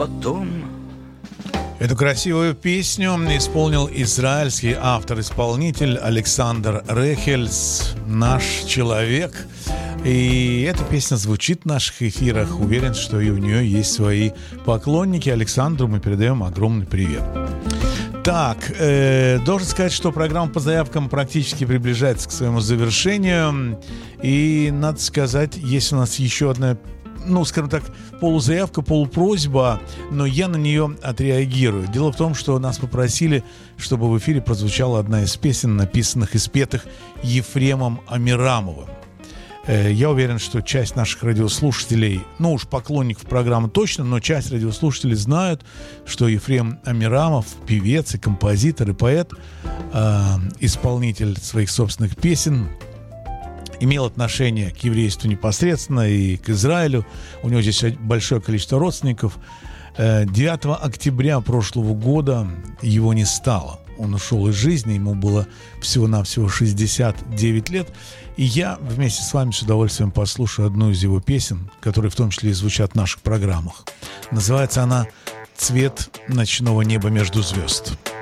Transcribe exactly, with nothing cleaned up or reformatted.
потом. Эту красивую песню исполнил израильский автор-исполнитель Александр Рехельс, наш человек. И эта песня звучит в наших эфирах. Уверен, что и у нее есть свои поклонники. Александру мы передаем огромный привет. Так, э, должен сказать, что программа по заявкам практически приближается к своему завершению. И, надо сказать, есть у нас еще одна, ну, скажем так, полузаявка, полупросьба, но я на нее отреагирую. Дело в том, что нас попросили, чтобы в эфире прозвучала одна из песен, написанных и спетых Ефремом Амирамовым. Я уверен, что часть наших радиослушателей, ну уж поклонников программы точно, но часть радиослушателей знают, что Ефрем Амирамов, певец и композитор, и поэт, э, исполнитель своих собственных песен, имел отношение к еврейству непосредственно и к Израилю. У него здесь большое количество родственников. девятого октября прошлого года его не стало. Он ушел из жизни, ему было всего-навсего шестьдесят девять лет. И я вместе с вами с удовольствием послушаю одну из его песен, которые в том числе и звучат в наших программах. Называется она «Цвет ночного неба между звезд».